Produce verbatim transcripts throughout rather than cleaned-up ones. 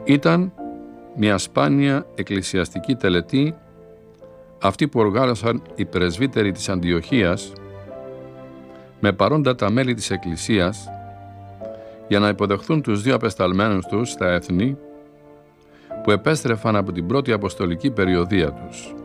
Ήταν μια σπάνια εκκλησιαστική τελετή, αυτή που οργάνωσαν οι πρεσβύτεροι της Αντιοχίας με παρόντα τα μέλη της Εκκλησίας για να υποδεχθούν τους δύο απεσταλμένους τους στα έθνη που επέστρεφαν από την πρώτη αποστολική περιοδεία τους.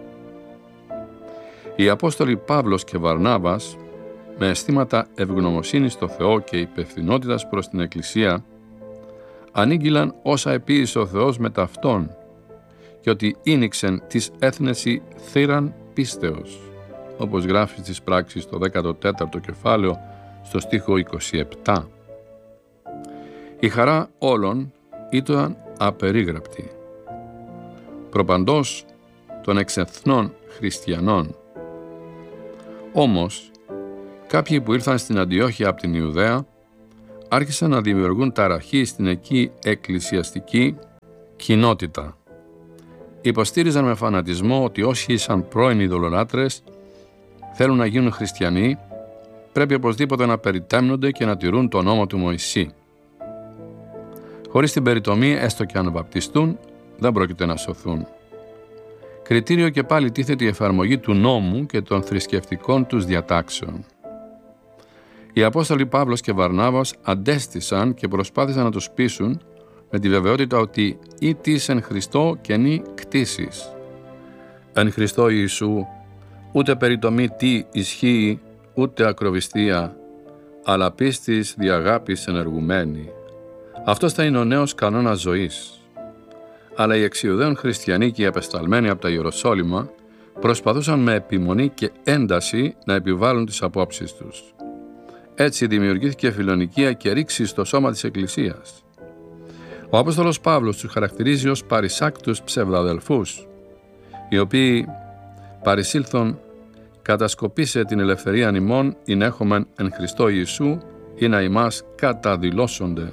Οι Απόστολοι Παύλος και Βαρνάβας, με αισθήματα ευγνωμοσύνης στο Θεό και υπευθυνότητας προς την Εκκλησία, ανήγγυλαν όσα επίησε ο Θεός με ταυτόν και ότι ίνιξεν της έθνεση θύραν πίστεως, όπως γράφει στις πράξεις στο δέκατο τέταρτο κεφάλαιο στο στίχο είκοσι επτά. Η χαρά όλων ήταν απερίγραπτη. Προπαντός των εξεθνών χριστιανών. Όμως, κάποιοι που ήρθαν στην Αντιόχεια από την Ιουδαία άρχισαν να δημιουργούν ταραχή στην εκεί εκκλησιαστική κοινότητα. Υποστήριζαν με φανατισμό ότι όσοι ήσαν πρώην ειδωλολάτρες θέλουν να γίνουν χριστιανοί, πρέπει οπωσδήποτε να περιτέμνονται και να τηρούν τον νόμο του Μωυσή. Χωρίς την περιτομή, έστω και αν βαπτιστούν, δεν πρόκειται να σωθούν. Κριτήριο και πάλι τίθεται η εφαρμογή του νόμου και των θρησκευτικών τους διατάξεων. Οι Απόστολοι Παύλος και Βαρνάβας αντέστησαν και προσπάθησαν να τους πείσουν με τη βεβαιότητα ότι «ή τις εν Χριστώ και νη κτήσεις». Εν Χριστώ Ιησού ούτε περιτομή τι ισχύει, ούτε ακροβιστία, αλλά πίστης δι' αγάπης ενεργουμένη. Αυτός θα είναι ο νέος κανόνας ζωής. Αλλά οι εξιουδαίων χριστιανοί και οι απεσταλμένοι από τα Ιεροσόλυμα προσπαθούσαν με επιμονή και ένταση να επιβάλλουν τις απόψεις τους. Έτσι δημιουργήθηκε φιλονικία και ρήξη στο σώμα της Εκκλησίας. Ο Απόστολος Παύλος τους χαρακτηρίζει ως παρισάκτους ψευδαδελφούς, οι οποίοι παρισήλθον κατασκοπίσε την ελευθερία ημών ειν έχομεν εν Χριστώ Ιησού ή να ημάς καταδηλώσονται.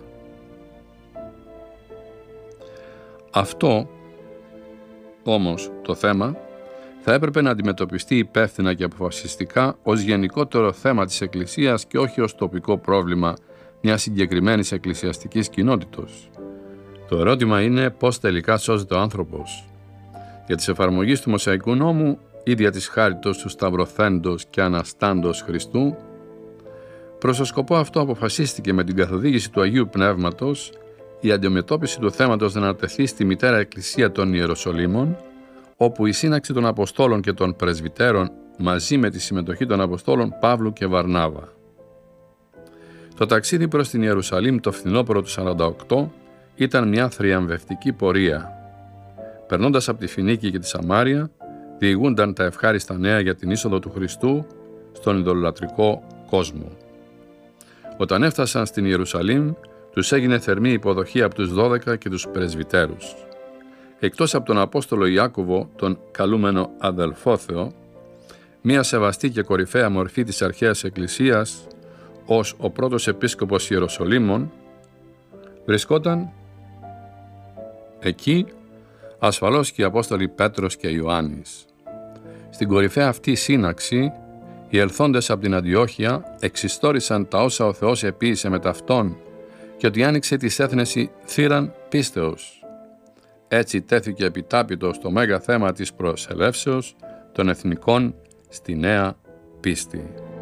Αυτό όμως το θέμα θα έπρεπε να αντιμετωπιστεί υπεύθυνα και αποφασιστικά ως γενικότερο θέμα της Εκκλησίας και όχι ως τοπικό πρόβλημα μιας συγκεκριμένης εκκλησιαστικής κοινότητος. Το ερώτημα είναι πώς τελικά σώζεται ο άνθρωπος. Για της εφαρμογής του Μωσαϊκού νόμου ή δια της χάριτος του Σταυρωθέντος και Αναστάντος Χριστού, προς το σκοπό αυτό αποφασίστηκε με την καθοδήγηση του Αγίου Πνεύματος η αντιμετώπιση του θέματος να ανατεθεί στη Μητέρα Εκκλησία των Ιεροσολύμων, όπου η σύναξη των Αποστόλων και των Πρεσβυτέρων μαζί με τη συμμετοχή των Αποστόλων Παύλου και Βαρνάβα. Το ταξίδι προς την Ιερουσαλήμ το φθινόπωρο του σαράντα οκτώ ήταν μια θριαμβευτική πορεία. Περνώντας από τη Φινίκη και τη Σαμάρια, διηγούνταν τα ευχάριστα νέα για την είσοδο του Χριστού στον ειδωλολατρικό κόσμο. Όταν έφτασαν στην Ιερουσαλήμ, τους έγινε θερμή υποδοχή από τους δώδεκα και τους πρεσβυτέρους. Εκτός από τον Απόστολο Ιάκωβο, τον καλούμενο αδελφόθεο, μία σεβαστή και κορυφαία μορφή της αρχαίας Εκκλησίας, ως ο πρώτος επίσκοπος Ιεροσολύμων, βρισκόταν εκεί ασφαλώς και οι Απόστολοι Πέτρος και Ιωάννης. Στην κορυφαία αυτή σύναξη, οι ελθόντες από την Αντιόχεια εξιστόρισαν τα όσα ο Θεός επίησε με ταυτόν και ότι άνοιξε της έθνεση θύραν πίστεως. Έτσι τέθηκε επιτάπητο στο μέγα θέμα της προσελεύσεως των εθνικών στη νέα πίστη.